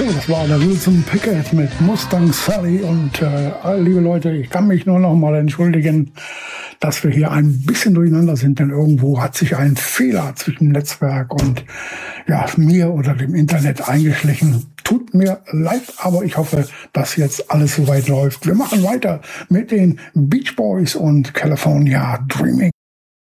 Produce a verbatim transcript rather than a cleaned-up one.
So, das war der Wilson Pickett mit Mustang Sally und äh, liebe Leute, ich kann mich nur noch mal entschuldigen, dass wir hier ein bisschen durcheinander sind, denn irgendwo hat sich ein Fehler zwischen dem Netzwerk und ja, mir oder dem Internet eingeschlichen. Tut mir leid, aber ich hoffe, dass jetzt alles soweit läuft. Wir machen weiter mit den Beach Boys und California Dreaming.